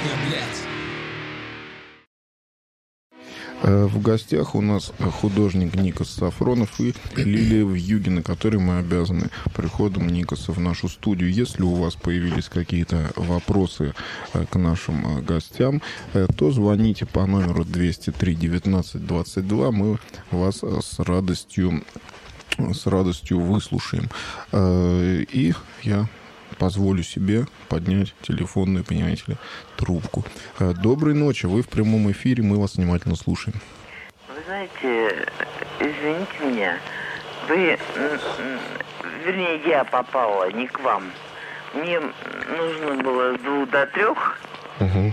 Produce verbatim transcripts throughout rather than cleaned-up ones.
блядь. В гостях у нас художник Никос Сафронов и Лилия Вьюгина, которой мы обязаны приходом Никоса в нашу студию. Если у вас появились какие-то вопросы к нашим гостям, то звоните по номеру двести три девятнадцать двадцать два. Мы вас с радостью, с радостью выслушаем. И я позволю себе поднять телефонную, понимаете ли, трубку. Доброй ночи, вы в прямом эфире, мы вас внимательно слушаем. Вы знаете, извините меня, вы, вернее, я попала не к вам. Мне нужно было с двух до трех. Угу.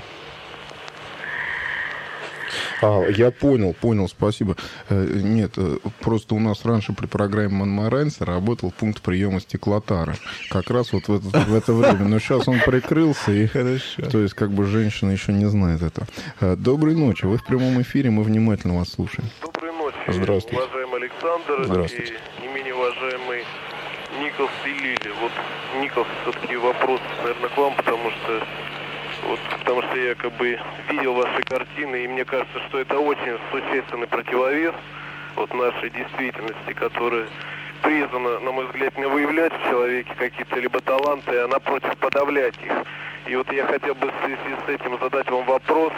А, я понял, понял, спасибо. Нет, просто у нас раньше при программе Монмаранси работал пункт приема стеклотары. Как раз вот в это, в это время. Но сейчас он прикрылся, и Хорошо. То есть как бы женщина еще не знает этого. Доброй ночи, вы в прямом эфире, мы внимательно вас слушаем. Доброй ночи, Здравствуйте. уважаемый Александр. Здравствуйте. И не менее уважаемый Никос и Лили. Вот, Никос, все-таки вопрос, наверное, к вам, потому что Вот, потому что я как бы видел ваши картины, и мне кажется, что это очень существенный противовес вот нашей действительности, которая призвана, на мой взгляд, не выявлять в человеке какие-то либо таланты, а напротив подавлять их. И вот я хотел бы в связи с этим задать вам вопрос,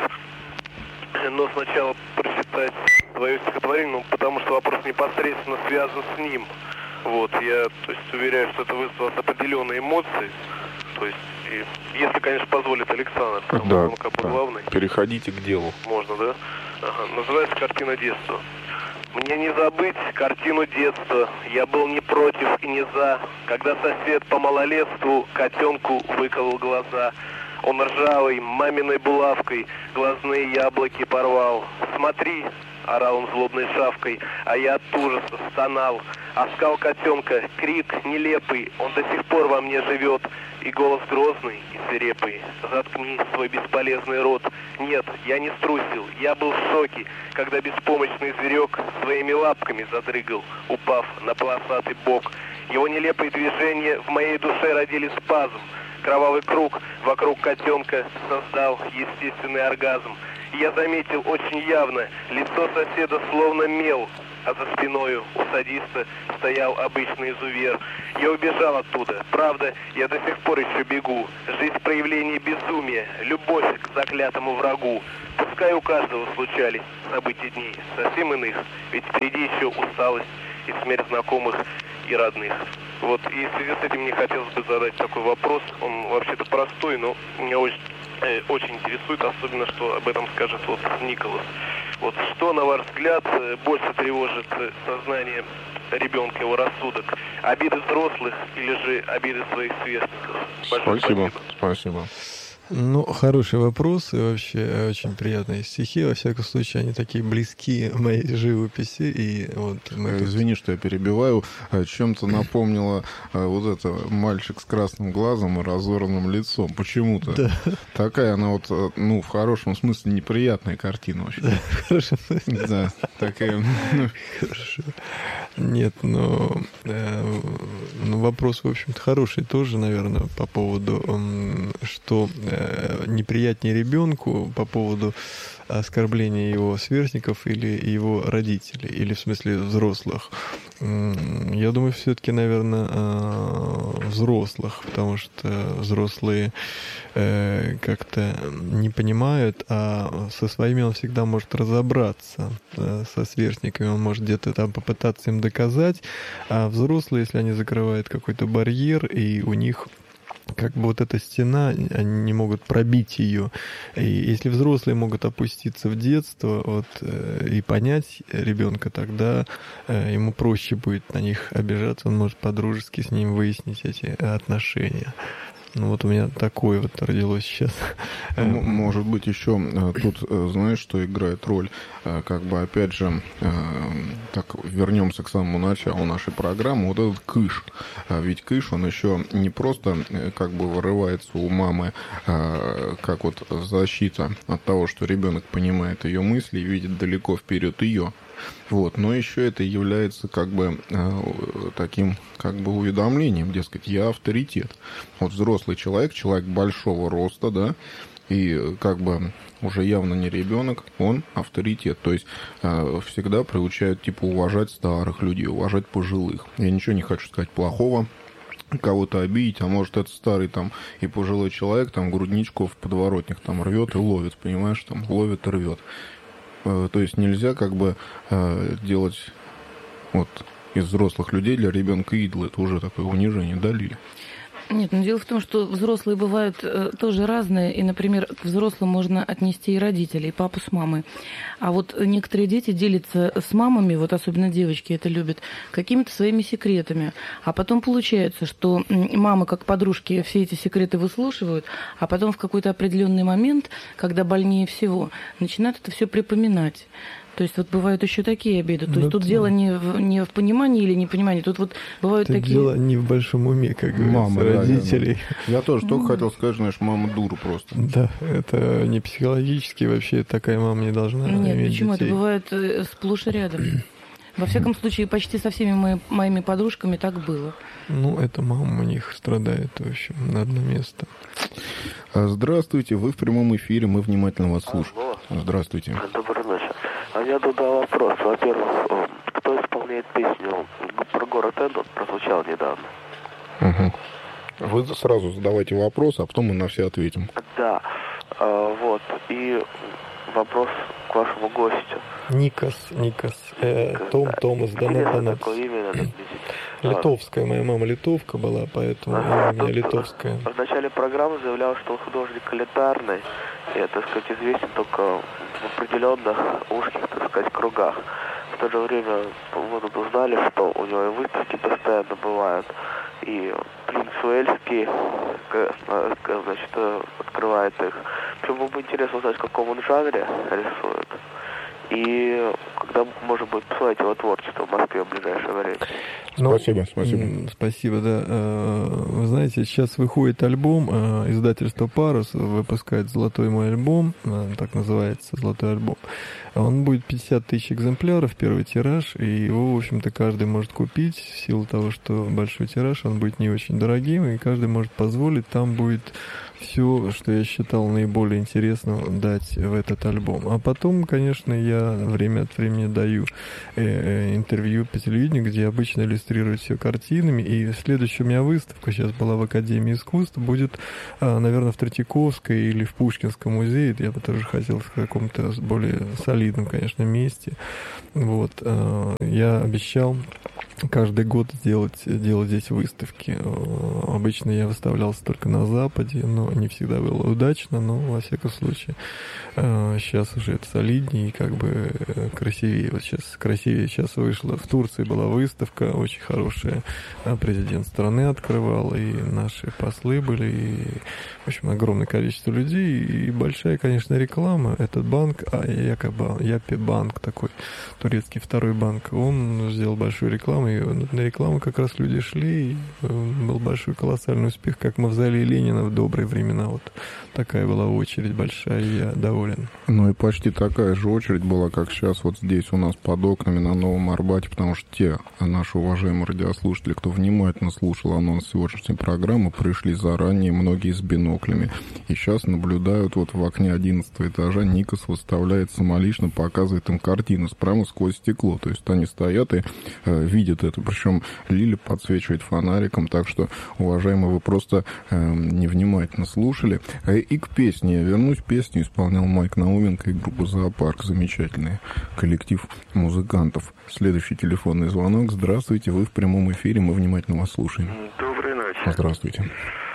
но сначала прочитать свое стихотворение, ну, потому что вопрос непосредственно связан с ним. Вот, я, то есть, уверяю, что это вызвало определенные эмоции. То есть, и, если, конечно, позволит Александр, потому Да, что он как бы да. главный. Переходите к делу. Можно, да? Ага. Называется «Картина детства». Мне не забыть картину детства. Я был не против и не за, когда сосед по малолетству котенку выколол глаза. Он ржавой маминой булавкой глазные яблоки порвал. «Смотри!» — орал он злобной шавкой, а я от ужаса стонал. Оскал котенка, крик нелепый, он до сих пор во мне живет. И голос грозный и свирепый: заткни свой бесполезный рот. Нет, я не струсил, я был в шоке, когда беспомощный зверек своими лапками задрыгал, упав на полосатый бок. Его нелепые движения в моей душе родили спазм. Кровавый круг вокруг котенка создал естественный оргазм. И я заметил очень явно, лицо соседа словно мел, а за спиною у садиста стоял обычный изувер. Я убежал оттуда. Правда, я до сих пор еще бегу. Жизнь проявление безумия, любовь к заклятому врагу. Пускай у каждого случались события дней совсем иных, ведь впереди еще усталость и смерть знакомых и родных. Вот, и в связи с этим мне хотелось бы задать такой вопрос. Он вообще-то простой, но меня очень, э, очень интересует, особенно, что об этом скажет вот Николас. Вот что, на ваш взгляд, больше тревожит сознание ребенка, его рассудок? Обиды взрослых или же обиды своих сверстников? Большое Спасибо, спасибо. спасибо. Ну, хороший вопрос и вообще очень приятные стихи. Во всяком случае, они такие близкие моей живописи. И вот мы тут... Извини, что я перебиваю. Чем-то напомнило вот это «Мальчик с красным глазом и разорванным лицом». Почему-то. Да. Такая она вот, ну, в хорошем смысле неприятная картина вообще. Да, в хорошем смысле. Да, такая... Хорошо. Нет, но э, ну, вопрос, в общем-то, хороший тоже, наверное, по поводу, э, что э, неприятнее ребенку по поводу оскорбления его сверстников или его родителей, или в смысле взрослых. Я думаю, все-таки, наверное, взрослых, потому что взрослые как-то не понимают, а со своими он всегда может разобраться, со сверстниками он может где-то там попытаться им доказать, а взрослые, если они закрывают какой-то барьер, и у них как бы вот эта стена, они не могут пробить ее. И если взрослые могут опуститься в детство вот, и понять ребенка, тогда ему проще будет на них обижаться, он может по-дружески с ним выяснить эти отношения. Ну вот у меня такое вот родилось сейчас. Может быть, еще тут, знаешь, что играет роль? Как бы, опять же, так вернемся к самому началу нашей программы. Вот этот кыш. Ведь кыш, он еще не просто как бы вырывается у мамы, как вот защита от того, что ребенок понимает ее мысли и видит далеко вперед ее. Вот, но еще это является как бы э, таким как бы уведомлением, дескать, я авторитет. Вот взрослый человек, человек большого роста, да, и как бы уже явно не ребенок, он авторитет. То есть э, всегда приучают типа уважать старых людей, уважать пожилых. Я ничего не хочу сказать плохого, кого-то обидеть, а может это старый там и пожилой человек, там грудничку в подворотнях там рвет и ловит, понимаешь, там ловит и рвет. Э, то есть нельзя как бы э, делать вот из взрослых людей для ребенка идола. Это уже такое унижение, да, Лиля? Нет, но дело в том, что взрослые бывают э, тоже разные, и, например, к взрослым можно отнести и родителей, и папу с мамой. А вот некоторые дети делятся с мамами, вот особенно девочки это любят, какими-то своими секретами. А потом получается, что мамы, как подружки, все эти секреты выслушивают, а потом в какой-то определенный момент, когда больнее всего, начинают это все припоминать. То есть вот бывают еще такие обиды. То ну, есть тут ты... дело не в, не в понимании или непонимании. Тут вот бывают тут такие... дело не в большом уме, как говорится, мама, родителей. Да, я, я тоже только хотел сказать, знаешь, мама дура просто. Да, это не психологически вообще такая мама не должна Нет, иметь почему? детей. Это бывает сплошь и рядом. Во всяком случае, почти со всеми мои, моими подружками так было. Ну, это мама у них страдает, в общем, на одно место. Здравствуйте, вы в прямом эфире, мы внимательно вас слушаем. Алло. Здравствуйте. Доброй ночи. А я туда вопрос. Во-первых, кто исполняет песню про город Эдот, прозвучал недавно? Угу. Вы сразу задавайте вопрос, а потом мы на все ответим. Да. А, вот. И вопрос к вашему гостю. Никос, Никос, э, Том, Томас, Донат, Донат. Такое имя надо Литовская, моя мама литовка была, поэтому ага, имя у меня литовское. В начале программы заявлял, что он художник элитарный, и, так сказать, известен только в определенных узких, так сказать, кругах. В то же время мы тут узнали, что у него и выставки постоянно бывают, и принц Уэльский, значит, открывает их. Причем бы интересно узнать, в каком он жанре рисует. И когда, может быть, посмотреть его творчество в Москве в ближайшее время. Ну, спасибо, спасибо. Спасибо, да. Вы знаете, сейчас выходит альбом, издательство «Парус» выпускает «Золотой мой альбом», так называется «Золотой альбом». Он будет пятьдесят тысяч экземпляров, первый тираж, и его, в общем-то, каждый может купить в силу того, что большой тираж, он будет не очень дорогим, и каждый может позволить, там будет все, что я считал наиболее интересным, дать в этот альбом. А потом, конечно, я время от времени даю э, интервью по телевидению, где обычно иллюстрирую все картинами. И следующая у меня выставка сейчас была в Академии искусств, будет, э, наверное, в Третьяковской или в Пушкинском музее. Я бы тоже хотел в каком-то более солидном, конечно, месте. Вот. Э, я обещал каждый год делать, делать здесь выставки. Обычно я выставлялся только на Западе, но не всегда было удачно, но во всяком случае сейчас уже это солиднее и как бы красивее. Вот сейчас красивее сейчас вышла. В Турции была выставка очень хорошая. Президент страны открывал, и наши послы были, и, в общем, огромное количество людей, и большая, конечно, реклама. Этот банк, а якобы Япи банк такой, турецкий второй банк, он сделал большую рекламу, и на рекламу как раз люди шли, и был большой колоссальный успех, как Мавзолей Ленина в добрые времена. Вот такая была очередь большая, и я доволен. Ну и почти такая же очередь была, как сейчас вот здесь у нас под окнами на Новом Арбате, потому что те наши уважаемые радиослушатели, кто внимательно слушал анонс сегодняшней программы, пришли заранее, многие с биноклями, и сейчас наблюдают вот в окне одиннадцатого этажа. Никос выставляет самолично, показывает им картину прямо сквозь стекло, то есть они стоят и э, видят это, причем Лиля подсвечивает фонариком, так что, уважаемые, вы просто э, невнимательно слушали. И к песне, я вернусь, песню исполнял Майк Науменко и группа «Зоопарк», замечательный коллектив музыкантов. Следующий телефонный звонок. Здравствуйте, вы в прямом эфире, мы внимательно вас слушаем. Доброй ночи. Здравствуйте.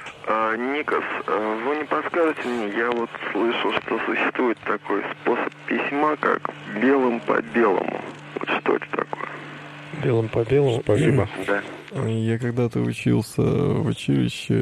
А, Никос, вы не подскажете мне, я вот слышал, что существует такой способ письма, как белым по белому. Вот что это такое? Белым по белому? Спасибо. Да. Я когда-то учился в училище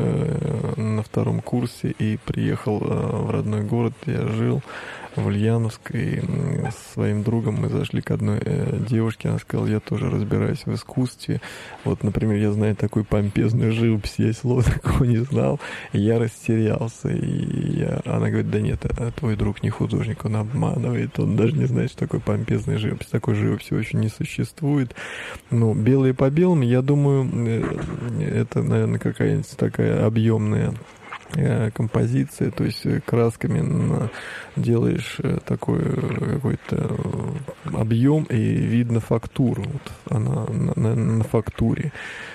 на втором курсе и приехал в родной город, я жил в Ульяновск, и с своим другом мы зашли к одной девушке, она сказала, я тоже разбираюсь в искусстве. Вот, например, я знаю такую помпезную живопись, я слова такого не знал, и я растерялся. И я... Она говорит, да нет, а твой друг не художник, он обманывает, он даже не знает, что такое помпезная живопись. Такой живописи очень не существует. Ну, белые по белым, я думаю, это, наверное, какая-нибудь такая объемная композиция, то есть красками делаешь такой какой-то объем, и видно фактуру. Вот она на, на, на фактуре.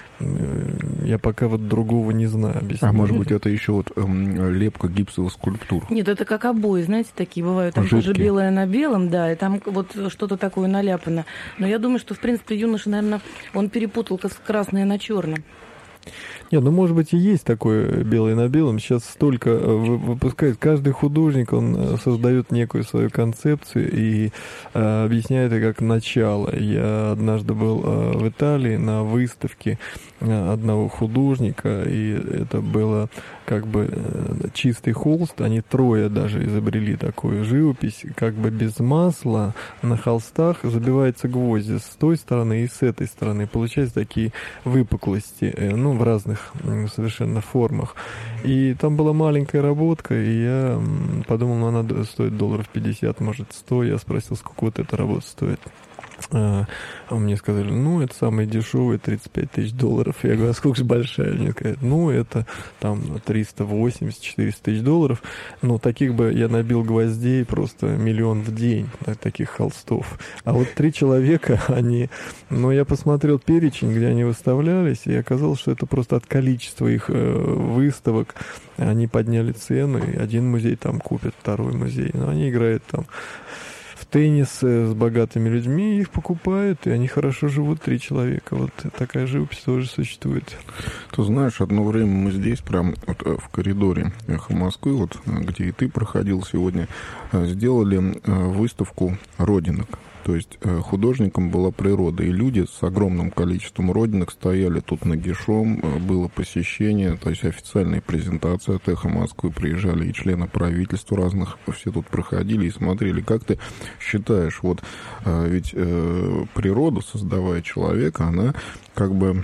Я пока вот другого не знаю объяснить. А может быть, это еще вот эм, лепка гипсовых скульптур? Нет, это как обои, знаете, такие бывают. Там Жидкие. тоже белое на белом, да, и там вот что-то такое наляпано. Но я думаю, что, в принципе, юноша, наверное, он перепутал красное на черном. Нет, ну, может быть, и есть такое белое на белом. Сейчас столько выпускает. Каждый художник, он создает некую свою концепцию и э, объясняет это как начало. Я однажды был э, в Италии на выставке э, одного художника, и это было как бы э, чистый холст. Они трое даже изобрели такую живопись, как бы без масла на холстах забиваются гвозди с той стороны и с этой стороны. Получаются такие выпуклости, э, ну, в разных совершенно формах. И там была маленькая работка, и я подумал, она стоит долларов пятьдесят, может, сто. Я спросил, сколько вот эта работа стоит. А мне сказали, ну, это самый дешевый, тридцать пять тысяч долларов. Я говорю, а сколько же большая? Мне сказали, ну, это там триста восемьдесят - четыреста тысяч долларов. Ну, таких бы я набил гвоздей просто миллион в день, да, таких холстов. А вот три человека, они... Ну, я посмотрел перечень, где они выставлялись, и оказалось, что это просто от количества их э, выставок. Они подняли цену, и один музей там купит, второй музей. Но они играют там в теннис с богатыми людьми, их покупают, и они хорошо живут, три человека. Вот такая живопись тоже существует. Ты знаешь, одно время мы здесь, прям вот в коридоре «Эхо Москвы», вот где и ты проходил сегодня, сделали выставку родинок. То есть художником была природа, и люди с огромным количеством родинок стояли тут нагишом, было посещение, то есть официальная презентация от «Эхо Москвы», приезжали и члены правительства разных, все тут проходили и смотрели. Как ты считаешь, вот ведь природа, создавая человека, она как бы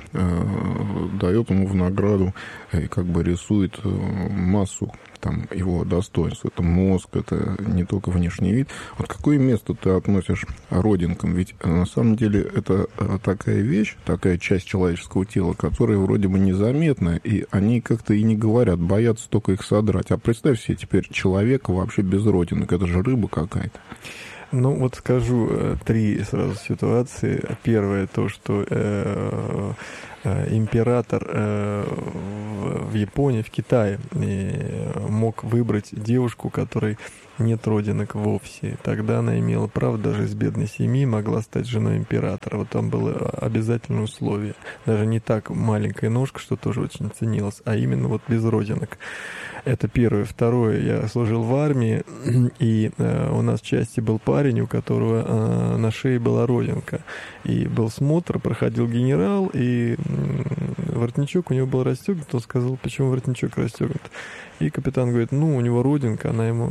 дает ему в награду и как бы рисует массу там его достоинств. Это мозг, это не только внешний вид. Вот какое место ты относишь родинкам? Ведь на самом деле это такая вещь, такая часть человеческого тела, которая вроде бы незаметна, и они как-то и не говорят, боятся только их содрать. А представь себе теперь человека вообще без родинок. Это же рыба какая-то. Ну, вот скажу э, три сразу ситуации. Первое, то, что э, э, император э, в, в Японии, в Китае э, мог выбрать девушку, которой нет родинок вовсе. Тогда она имела право, даже из бедной семьи, могла стать женой императора. Вот там было обязательное условие. Даже не так маленькая ножка, что тоже очень ценилось, а именно вот без родинок. Это первое. Второе, я служил в армии, и э, у нас в части был парень, у которого э, на шее была родинка. И был смотр, проходил генерал, и э, воротничок у него был расстегнут. Он сказал, почему воротничок расстегнут? И капитан говорит, ну, у него родинка, она ему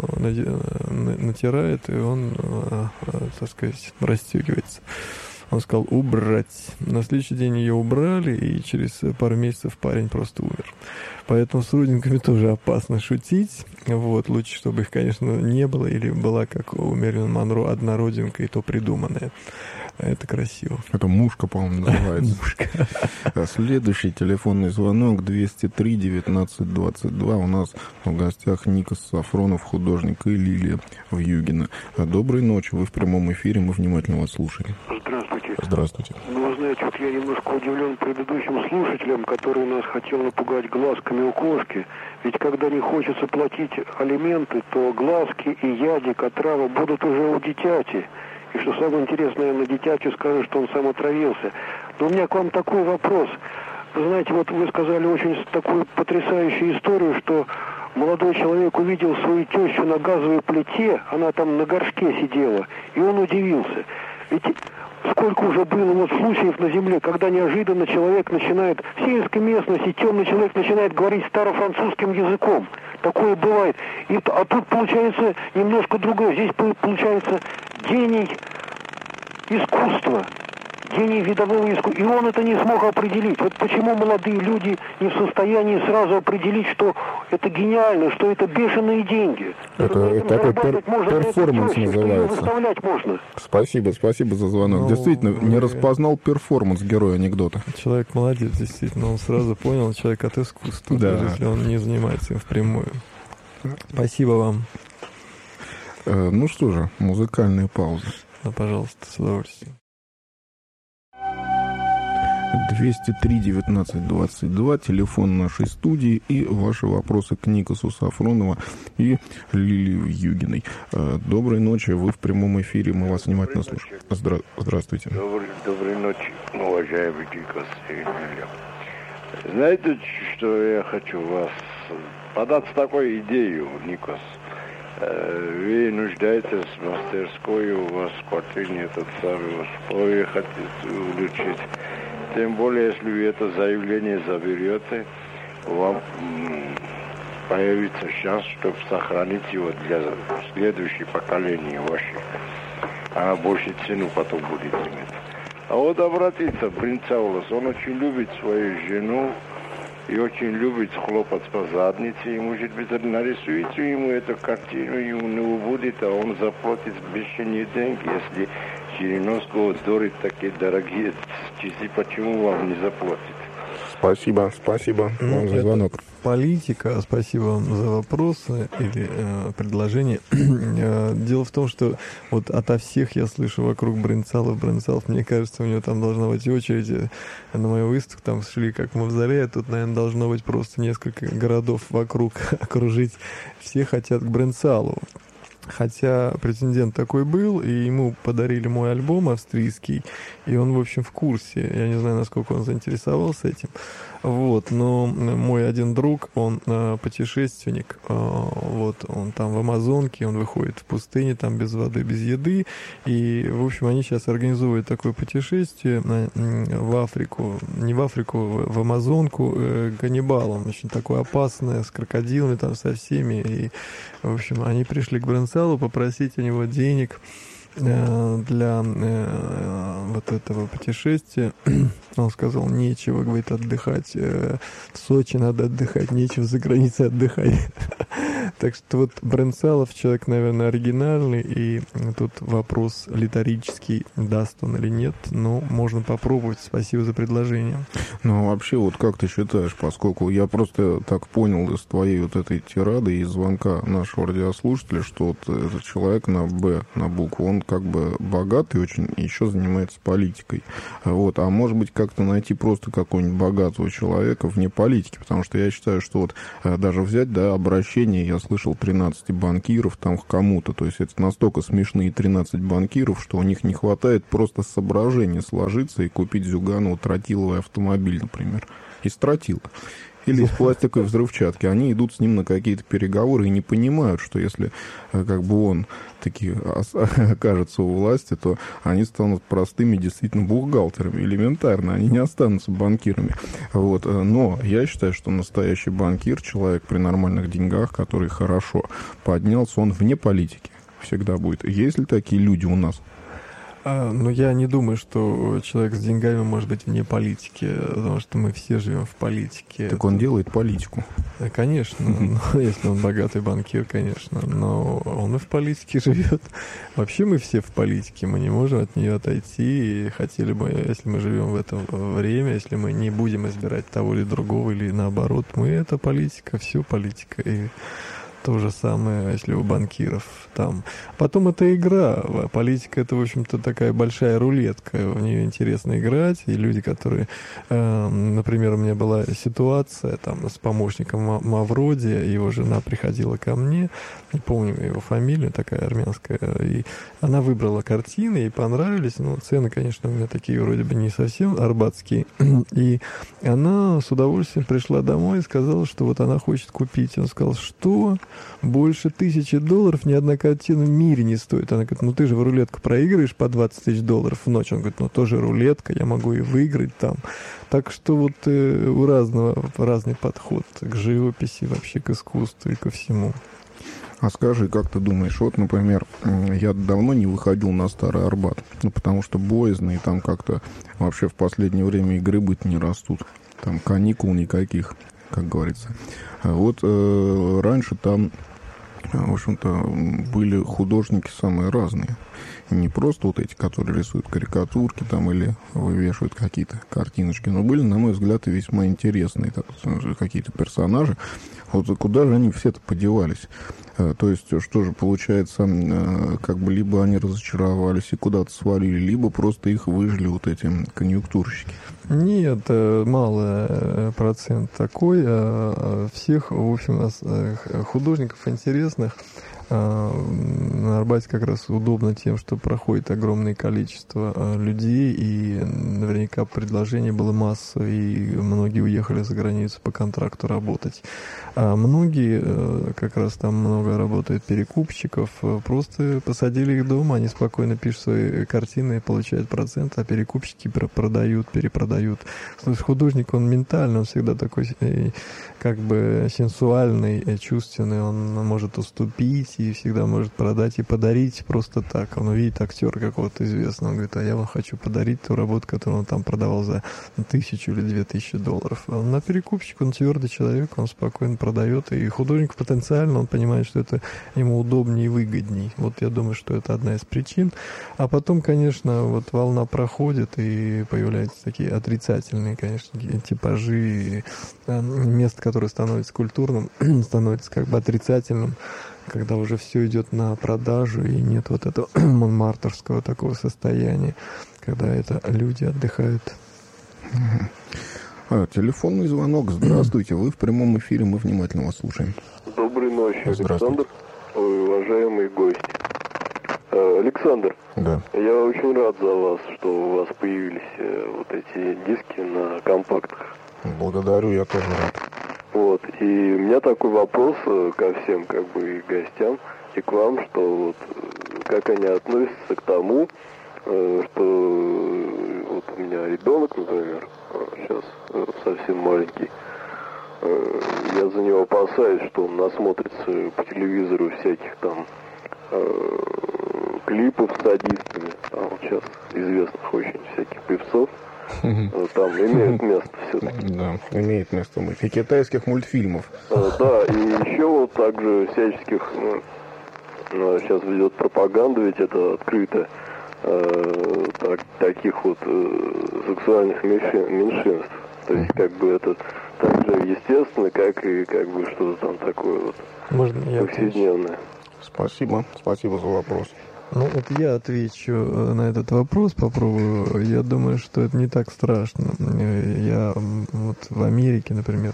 натирает, и он, э, э, так сказать, расстегивается. Он сказал, убрать. На следующий день ее убрали, и через пару месяцев парень просто умер. Поэтому с родинками тоже опасно шутить. Вот, лучше, чтобы их, конечно, не было, или была, как у Мэрилин Монро, одна родинка, и то придуманная. Это красиво. Это мушка, по-моему, называется. Мушка. Следующий телефонный звонок двести три девятнадцать двадцать два. У нас в гостях Никос Сафронов, художник, и Лилия Вьюгина. Доброй ночи. Вы в прямом эфире. Мы внимательно вас слушаем. Здравствуйте. Здравствуйте. Ну, вы знаете, вот я немножко удивлен предыдущим слушателям, который нас хотел напугать глазками у кошки. Ведь когда не хочется платить алименты, то глазки и ядик, отрава будут уже у дитяти. И что самое интересное, на дитятю скажет, что он сам отравился. Но у меня к вам такой вопрос. Вы знаете, вот вы сказали очень такую потрясающую историю, что молодой человек увидел свою тещу на газовой плите, она там на горшке сидела, и он удивился. Ведь сколько уже было вот случаев на земле, когда неожиданно человек начинает, в сельской местности темный человек начинает говорить старофранцузским языком. Такое бывает. И, а тут получается немножко другое. Здесь получается гений искусства, гений видового искусства. И он это не смог определить. Вот почему молодые люди не в состоянии сразу определить, что это гениально, что это бешеные деньги. Это, это такой пер, перформанс называется. Выставлять можно. Спасибо, спасибо за звонок. Ну, действительно, вы... не распознал перформанс героя анекдота. Человек молодец, действительно. Он сразу понял, человек от искусства, да. Даже если он не занимается им впрямую. Спасибо вам. Э, ну что же, музыкальная пауза. Да, пожалуйста, с удовольствием. двести три девятнадцать двадцать два, телефон нашей студии и ваши вопросы к Никосу Сафронову и Лилии Югиной. Доброй ночи, вы в прямом эфире, мы вас внимательно слушаем. Здра... Здравствуйте. Доброй, доброй ночи, уважаемый Никос и Лилия. Знаете, что я хочу вас подать такую идею, Никос? Вы нуждаетесь в мастерской, у вас в квартире нет самого, условия хотите улучшить. Тем более, если вы это заявление заберете, вам появится шанс, чтобы сохранить его для следующих поколений ваших. А больше цену потом будет иметь. А вот обратиться, принц Аулас, он очень любит свою жену и очень любит хлопать по заднице. И, может быть, нарисуете ему эту картину, и у него будет, а он заплатит бешеные деньги, если Жириновского дорит такие дорогие часы, почему вам не заплатит? Спасибо, спасибо вам за звонок. Политика, спасибо вам за вопросы или э, предложения. Дело в том, что вот ото всех я слышу вокруг Брынцалов, Брынцалов, мне кажется, у него там должна быть очередь на мою выставку, там шли как в мавзолее, тут, наверное, должно быть просто несколько городов вокруг окружить. Все хотят к Брынцалу. Хотя претендент такой был, и ему подарили мой альбом австрийский, и он, в общем, в курсе. Я не знаю, насколько он заинтересовался этим. Вот, но мой один друг, он э, путешественник, э, вот, он там в Амазонке, он выходит в пустыне, там без воды, без еды, и, в общем, они сейчас организуют такое путешествие на, в Африку, не в Африку, в Амазонку, э, каннибалом, очень такое опасное, с крокодилами там, со всеми, и, в общем, они пришли к Брынцалу попросить у него денег для э, вот этого путешествия. Он сказал, нечего, говорит, отдыхать. Э, в Сочи надо отдыхать, нечего за границей отдыхать. Так что вот Брынцалов человек, наверное, оригинальный, и тут вопрос риторический, даст он или нет, но можно попробовать. Спасибо за предложение. Ну, вообще, вот как ты считаешь, поскольку я просто так понял из твоей вот этой тирады, из звонка нашего радиослушателя, что вот этот человек на «Б», на букву, он как бы богатый очень и еще занимается политикой. Вот. А может быть, как-то найти просто какого-нибудь богатого человека вне политики, потому что я считаю, что вот даже взять, да, обращение, я слышал, тринадцать банкиров там к кому-то, то есть это настолько смешные тринадцать банкиров, что у них не хватает просто соображения сложиться и купить Зюганову тротиловый автомобиль, например, из тротила. Или из пластиковой взрывчатки. Они идут с ним на какие-то переговоры и не понимают, что если как бы он таки окажется у власти, то они станут простыми действительно бухгалтерами, элементарно, они не останутся банкирами. Вот. Но я считаю, что настоящий банкир, человек при нормальных деньгах, который хорошо поднялся, он вне политики всегда будет. Есть ли такие люди у нас? А, ну, я не думаю, что человек с деньгами может быть вне политики, потому что мы все живем в политике. Так он делает политику. Конечно, если он богатый банкир, конечно, но он и в политике живет. Вообще мы все в политике, мы не можем от нее отойти, и хотели бы, если мы живем в это время, если мы не будем избирать того или другого, или наоборот, мы это политика, все политика, и то же самое, если у банкиров там. Потом это игра. Политика — это, в общем-то, такая большая рулетка. В нее интересно играть. И люди, которые... Э, например, у меня была ситуация там с помощником Мавроди. Его жена приходила ко мне. Не помню его фамилию, такая армянская. И она выбрала картины, ей понравились. Ну, цены, конечно, у меня такие вроде бы не совсем арбатские. И она с удовольствием пришла домой и сказала, что вот она хочет купить. Он сказал, что... Больше тысячи долларов ни одна картина в мире не стоит. Она говорит, ну ты же в рулетку проигрываешь по двадцать тысяч долларов в ночь. Он говорит, ну тоже рулетка, я могу и выиграть там. Так что вот э, у разного разный подход к живописи, вообще к искусству и ко всему. А скажи, как ты думаешь, вот, например, я давно не выходил на Старый Арбат, ну потому что боязно, и там как-то вообще в последнее время и грибы-то не растут. Там каникул никаких, как говорится. Вот э, раньше там в общем-то, были художники самые разные. Не просто вот эти, которые рисуют карикатурки там или вывешивают какие-то картиночки, но были, на мой взгляд, и весьма интересные так, какие-то персонажи. Вот куда же они все-то подевались? То есть, что же получается, как бы либо они разочаровались и куда-то свалили, либо просто их выжили вот эти конъюнктурщики? Нет, малый процент такой. Всех, в общем, художников интересных на Арбате как раз удобно тем, что проходит огромное количество людей, и наверняка предложений было масса, и многие уехали за границу по контракту работать. А многие, как раз там много работает перекупщиков, просто посадили их дома, они спокойно пишут свои картины и получают процент, а перекупщики продают, перепродают. То есть художник, он ментально, он всегда такой как бы сенсуальный, чувственный, он может уступить и всегда может продать и подарить просто так. Он увидит актера какого-то известного, он говорит, а я вам хочу подарить ту работу, которую он там продавал за тысячу или две тысячи долларов. Он на перекупщик, он твердый человек, он спокойно продает, и художник потенциально, он понимает, что это ему удобнее и выгодней. Вот я думаю, что это одна из причин. А потом, конечно, вот волна проходит, и появляются такие отрицательные, конечно, типажи, место, которое становится культурным, становится как бы отрицательным, когда уже все идет на продажу, и нет вот этого монмартрского такого состояния, когда это люди отдыхают. А, телефонный звонок. Здравствуйте, вы в прямом эфире, мы внимательно вас слушаем. Доброй ночи, Александр, уважаемый гость. Александр, да. Я очень рад за вас, что у вас появились вот эти диски на компактах. Благодарю, я тоже рад. Вот, и у меня такой вопрос ко всем, как бы, и гостям, и к вам, что вот, как они относятся к тому, что вот у меня ребенок, например, сейчас совсем маленький, я за него опасаюсь, что он насмотрится по телевизору всяких там клипов с садистами, там сейчас известных очень всяких певцов. Там имеет место все-таки. Да, имеет место быть. И китайских мультфильмов. Да, и еще вот также всяческих, ну, сейчас ведет пропаганда, ведь это открыто, э, так, таких вот э, сексуальных меньшинств. То есть, как бы это так же естественно, как и как бы что-то там такое вот повседневное. Спасибо, спасибо за вопрос. Ну, вот я отвечу на этот вопрос, попробую. Я думаю, что это не так страшно. Я вот в Америке, например,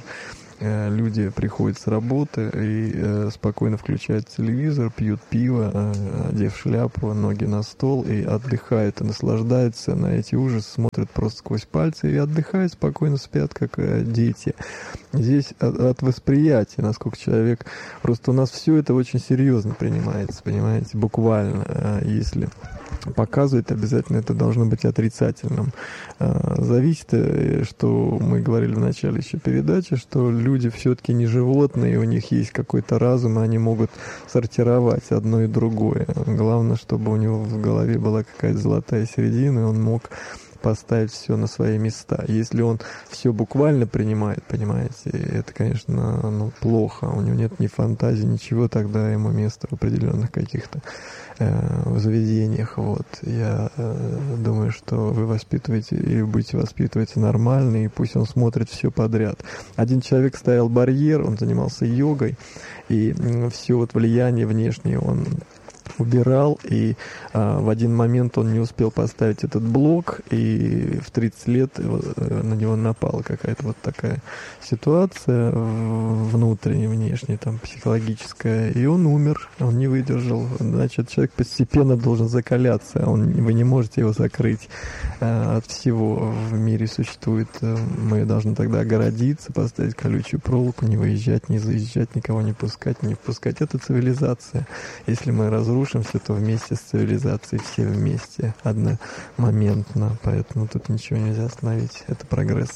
люди приходят с работы и спокойно включают телевизор, пьют пиво, одев шляпу, ноги на стол и отдыхают, и наслаждаются на эти ужасы, смотрят просто сквозь пальцы и отдыхают, спокойно спят, как дети. Здесь от, от восприятия, насколько человек... Просто у нас все это очень серьезно принимается, понимаете, буквально. Если показывает, обязательно это должно быть отрицательным. Зависит, что мы говорили в начале еще передачи, что люди все-таки не животные, у них есть какой-то разум, и они могут сортировать одно и другое. Главное, чтобы у него в голове была какая-то золотая середина, и он мог поставить все на свои места. Если он все буквально принимает, понимаете, это, конечно, ну, плохо. У него нет ни фантазии, ничего, тогда ему место в определенных каких-то э, заведениях. Вот. Я э, думаю, что вы воспитываете или будете воспитывать нормально, и пусть он смотрит все подряд. Один человек ставил барьер, он занимался йогой, и э, все вот влияние внешнее он убирал, и а, в один момент он не успел поставить этот блок, и в тридцать лет на него напала какая-то вот такая ситуация внутренняя, внешняя, там, психологическая, и он умер, он не выдержал. Значит, человек постепенно должен закаляться, он, вы не можете его закрыть а, от всего в мире существует. Мы должны тогда огородиться, поставить колючую проволоку, не выезжать, не заезжать, никого не пускать, не впускать. Это цивилизация. Если мы разрушим все, то вместе с цивилизацией, все вместе, одномоментно. Поэтому тут ничего нельзя остановить. Это прогресс.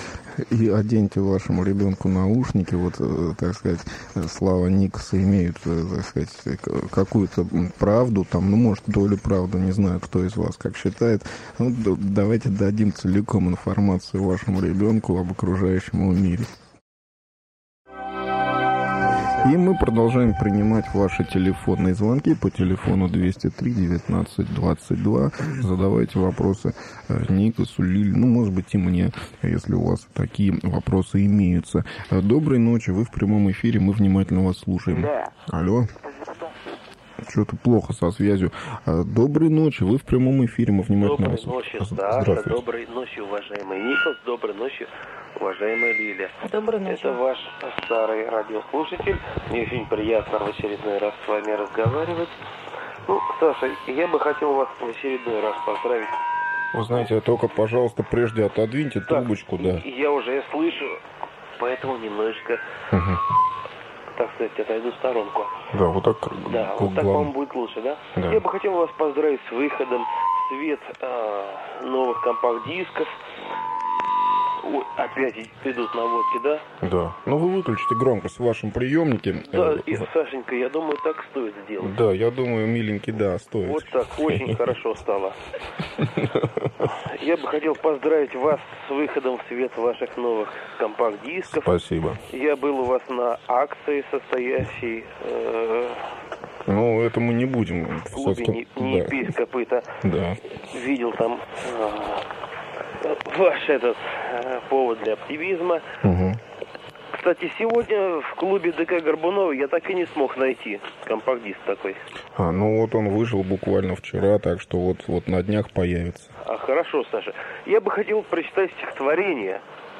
И оденьте вашему ребенку наушники, вот, так сказать, слова Никоса имеют, так сказать, какую-то правду, там, ну, может, долю правды, не знаю, кто из вас как считает. Ну, давайте дадим целиком информацию вашему ребенку об окружающем его мире. И мы продолжаем принимать ваши телефонные звонки по телефону двести три девятнадцать двадцать два. Задавайте вопросы Никосу, Лиле, ну, может быть, и мне, если у вас такие вопросы имеются. Доброй ночи, вы в прямом эфире, мы внимательно вас слушаем. Да. Алло. Что-то плохо со связью. Доброй ночи, вы в прямом эфире, мы внимательно вас слушаем. Доброй ночи, Саша, доброй ночи, уважаемый Никос, доброй ночи, уважаемая Лиля. Доброй ночи. Это ваш старый радиослушатель. Мне очень приятно в очередной раз с вами разговаривать. Ну, Саша, я бы хотел вас в очередной раз поздравить. Вы знаете, только, пожалуйста, прежде отодвиньте так, трубочку, да. Я уже слышу, поэтому немножечко... Угу. Так сказать, отойду в сторонку. Да, вот так. Да, вот так вам будет лучше, да? Да. Я бы хотел вас поздравить с выходом в свет а, новых компакт-дисков. Ой, опять идут наводки, да? Да. Ну вы выключите громкость в вашем приемнике. Да, и, Сашенька, я думаю, так стоит сделать. Да, я думаю, миленький, да, стоит. Вот так, очень хорошо стало. Я бы хотел поздравить вас с выходом в свет ваших новых компакт-дисков. Спасибо. Я был у вас на акции, состоящей... Э- Ну, это мы не будем. В клубе не, не да. Пись копыта. Да. Видел там э, ваш этот э, повод для оптимизма. Угу. Кстати, сегодня в клубе ДК Горбунова я так и не смог найти компакт-диск такой. А, ну вот он вышел буквально вчера, так что вот, вот на днях появится. А, хорошо, Саша. Я бы хотел прочитать стихотворение.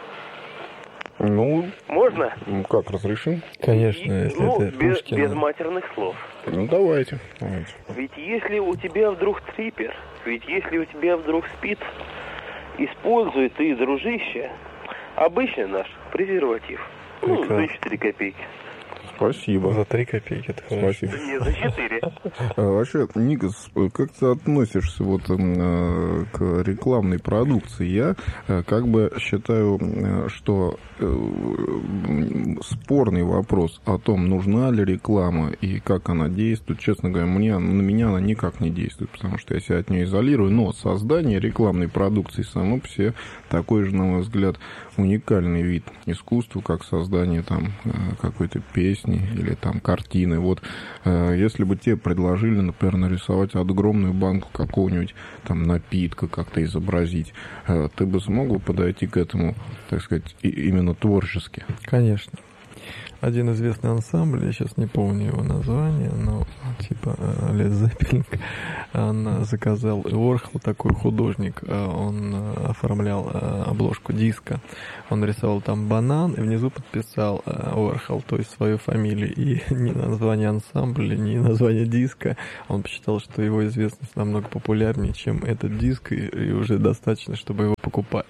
Ну, можно? Как, разрешим? Конечно, и, если ну, это без, Пушкин. без матерных слов. Ну, давайте, давайте. Ведь если у тебя вдруг трипер, ведь если у тебя вдруг спит, используй ты, дружище, обычный наш презерватив. Ну, за четыре копейки. Спасибо. За три копейки, это хорошо. Спасибо. Не, за четыре. Вообще, Никос, как ты относишься вот к рекламной продукции? Я как бы считаю, что спорный вопрос о том, нужна ли реклама и как она действует, честно говоря, мне, на меня она никак не действует, потому что я себя от нее изолирую, но создание рекламной продукции само по себе такой же, на мой взгляд, уникальный вид искусства, как создание там какой-то песни или там картины. Вот если бы тебе предложили, например, нарисовать огромную банку какого-нибудь там напитка, как-то изобразить, ты бы смог бы подойти к этому, так сказать, именно творчески? Конечно. Один известный ансамбль, я сейчас не помню его название, но типа Led Zeppelin, он заказал, Уорхол такой художник, он оформлял обложку диска, он рисовал там банан и внизу подписал Уорхол, то есть свою фамилию, и ни название ансамбля, ни название диска, он посчитал, что его известность намного популярнее, чем этот диск, и уже достаточно, чтобы его покупали.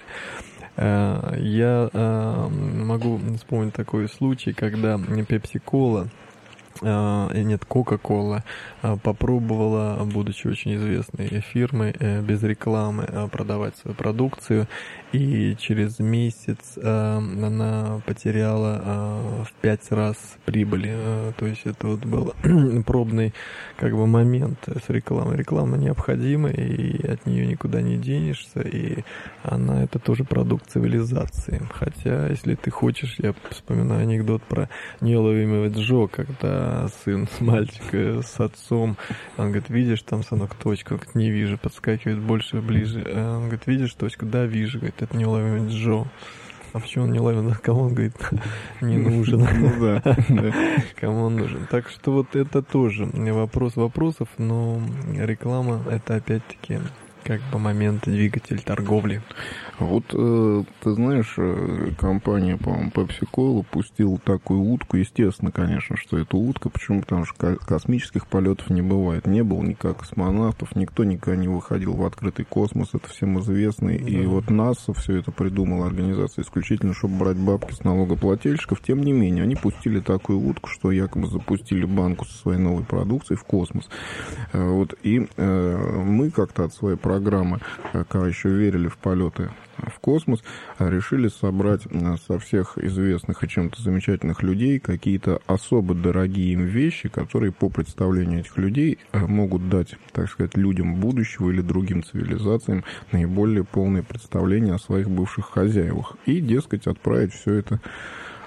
Я могу вспомнить такой случай, когда Пепси-кола, нет, Кока-кола попробовала, будучи очень известной фирмой, без рекламы продавать свою продукцию, и через месяц она потеряла в пять раз прибыли. То есть это вот был пробный как бы момент с рекламой. Реклама необходима, и от нее никуда не денешься, и она это тоже продукт цивилизации. Хотя, если ты хочешь, я вспоминаю анекдот про неуловимого Джо, когда сын с мальчика с отцом, он говорит, видишь там, сынок, точку? Он говорит, не вижу, подскакивает больше, ближе. Он говорит, видишь точку? Да, вижу. Говорит, это неуловимый Джо. А почему он не ловит? Кому он, говорит, не нужен? Ну да. Кому он нужен? Так что вот это тоже вопрос вопросов, но реклама это опять-таки как бы момент, двигатель торговли. Вот, э, ты знаешь, компания, по-моему, Pepsi-Cola пустила такую утку. Естественно, конечно, что это утка. Почему? Потому что космических полетов не бывает. Не было никак космонавтов, никто никогда не выходил в открытый космос. Это всем известно. Да. И вот НАСА все это придумала, организация, исключительно, чтобы брать бабки с налогоплательщиков. Тем не менее, они пустили такую утку, что якобы запустили банку со своей новой продукцией в космос. Вот, и э, мы как-то от своей программы, когда еще верили в полеты в космос, решили собрать со всех известных и чем-то замечательных людей какие-то особо дорогие им вещи, которые по представлению этих людей могут дать, так сказать, людям будущего или другим цивилизациям наиболее полное представление о своих бывших хозяевах. И, дескать, отправить все это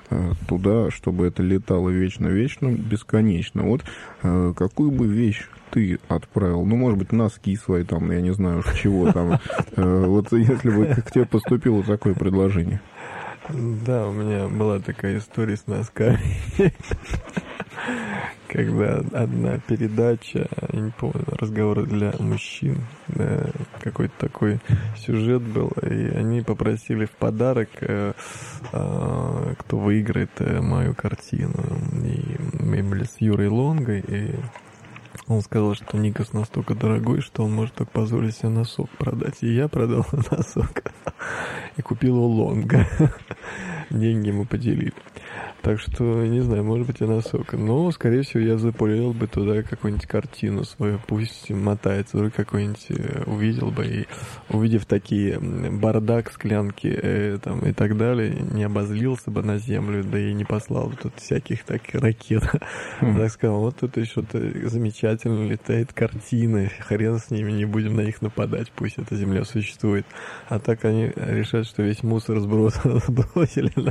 туда, чтобы это летало вечно-вечно, бесконечно. Вот какую бы вещь ты отправил? Ну, может быть, носки свои там, я не знаю, чего там. Вот если бы к тебе поступило такое предложение. Да, у меня была такая история с носками. Когда одна передача, я не помню, разговоры для мужчин, да, какой-то такой сюжет был, и они попросили в подарок, э, э, кто выиграет э, мою картину. И мы были с Юрой Лонгой, и он сказал, что Никос настолько дорогой, что он может только позволить себе носок продать. И я продал носок и купил у Лонга. Деньги мы поделили. Так что, не знаю, может быть и носок. Но, скорее всего, я запулил бы туда какую-нибудь картину свою. Пусть мотается, вдруг какой-нибудь увидел бы. И увидев такие бардак, склянки э, там, и так далее, не обозлился бы на землю, да и не послал бы тут всяких таких ракет. Mm. Так сказал, вот тут еще что-то замечательно летает картины. Хрен с ними, не будем на них нападать. Пусть эта земля существует. А так они решат, что весь мусор сбросили на,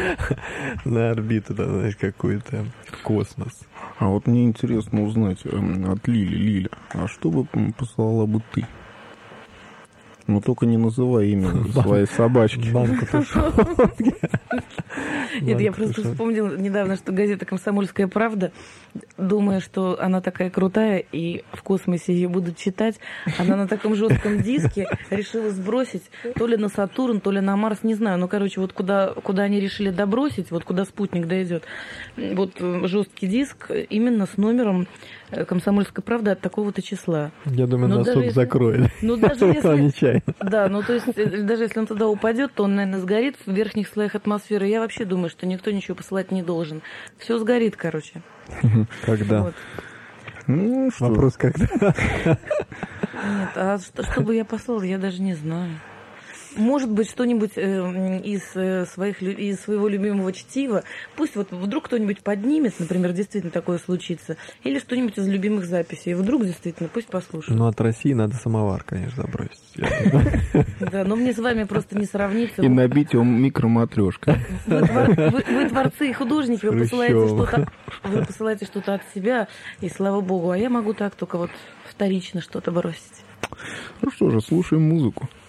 на орбиту, да, знаешь, какую-то, в космос. А вот мне интересно узнать от Лили. Лиля, а что бы послала бы ты? Ну, только не называй имя своей собачки. Банку тушенки. Нет, я просто вспомнила недавно, что газета «Комсомольская правда», думая, что она такая крутая, и в космосе ее будут читать, она на таком жестком диске решила сбросить то ли на Сатурн, то ли на Марс, не знаю. Ну, короче, вот куда, куда они решили добросить, вот куда спутник дойдет, вот жесткий диск именно с номером «Комсомольская правда» от такого-то числа. Я думаю, но носок если... закроет. Ну, даже если... Да, ну, то есть, даже если он туда упадет, то он, наверное, сгорит в верхних слоях атмосферы. Я вообще думаю, что никто ничего посылать не должен. Все сгорит, короче. Когда? Вот. Ну, что? Вопрос, когда? Нет, а что, что бы я послала, я даже не знаю. Может быть, что-нибудь э, из, э, своих, из своего любимого чтива. Пусть вот вдруг кто-нибудь поднимет, например, действительно такое случится. Или что-нибудь из любимых записей. И вдруг действительно, пусть послушают. Ну, от России надо самовар, конечно, забросить. Да, но мне с вами просто не сравниться. И набить его микроматрешкой. Вы творцы и художники, вы посылаете что-то, вы посылаете что-то от себя, и слава богу. А я могу так только вот вторично что-то бросить. Ну что же, слушаем музыку.